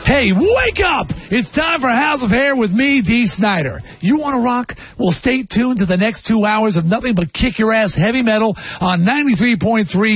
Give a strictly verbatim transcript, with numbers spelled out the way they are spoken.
Hey, wake up! It's time for House of Hair with me, Dee Snider. You want to rock? Well, stay tuned to the next two hours of nothing but kick-your-ass heavy metal on ninety-three point three